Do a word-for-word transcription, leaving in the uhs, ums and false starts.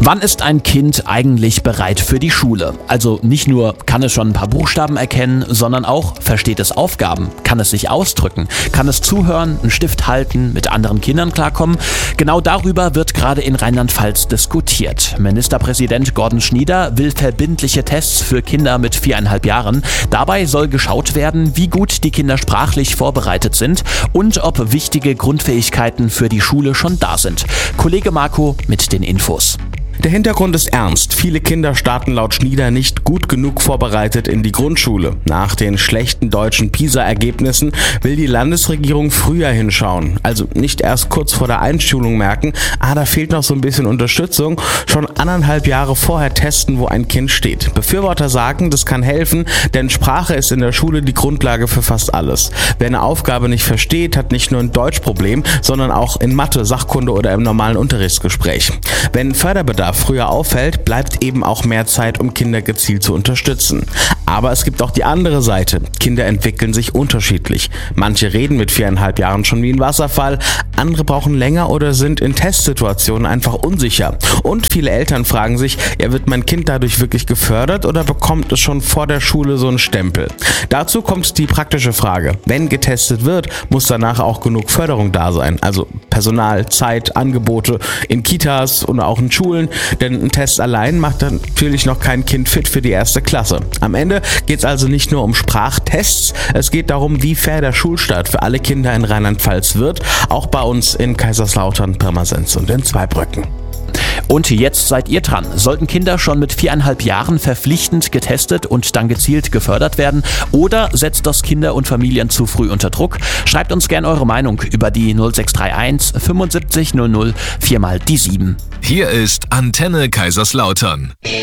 Wann ist ein Kind eigentlich bereit für die Schule? Also nicht nur kann es schon ein paar Buchstaben erkennen, sondern auch versteht es Aufgaben, kann es sich ausdrücken, kann es zuhören, einen Stift halten, mit anderen Kindern klarkommen. Genau darüber wird gerade in Rheinland-Pfalz diskutiert. Ministerpräsident Gordon Schnieder will verbindliche Tests für Kinder mit viereinhalb Jahren. Dabei soll geschaut werden, wie gut die Kinder sprachlich vorbereitet sind und ob wichtige Grundfähigkeiten für die Schule schon da sind. Kollege Marco mit den Infos. Der Hintergrund ist ernst. Viele Kinder starten laut Schnieder nicht gut genug vorbereitet in die Grundschule. Nach den schlechten deutschen PISA-Ergebnissen will die Landesregierung früher hinschauen. Also nicht erst kurz vor der Einschulung merken, ah, da fehlt noch so ein bisschen Unterstützung, schon anderthalb Jahre vorher testen, wo ein Kind steht. Befürworter sagen, das kann helfen, denn Sprache ist in der Schule die Grundlage für fast alles. Wer eine Aufgabe nicht versteht, hat nicht nur ein Deutschproblem, sondern auch in Mathe, Sachkunde oder im normalen Unterrichtsgespräch. Wenn Förderbedarf früher auffällt, bleibt eben auch mehr Zeit, um Kinder gezielt zu unterstützen. Aber es gibt auch die andere Seite. Kinder entwickeln sich unterschiedlich. Manche reden mit viereinhalb Jahren schon wie ein Wasserfall, andere brauchen länger oder sind in Testsituationen einfach unsicher. Und viele Eltern fragen sich, ja, wird mein Kind dadurch wirklich gefördert oder bekommt es schon vor der Schule so einen Stempel? Dazu kommt die praktische Frage. Wenn getestet wird, muss danach auch genug Förderung da sein. Also Personal, Zeit, Angebote in Kitas und auch in Schulen. Denn ein Test allein macht dann natürlich noch kein Kind fit für die erste Klasse. Am Ende geht es also nicht nur um Sprachtests, es geht darum, wie fair der Schulstart für alle Kinder in Rheinland-Pfalz wird, auch bei uns in Kaiserslautern, Pirmasens und in Zweibrücken. Und jetzt seid ihr dran. Sollten Kinder schon mit viereinhalb Jahren verpflichtend getestet und dann gezielt gefördert werden? Oder setzt das Kinder und Familien zu früh unter Druck? Schreibt uns gerne eure Meinung über die null sechs drei eins fünfundsiebzig null null vier mal die sieben. Hier ist Antenne Kaiserslautern.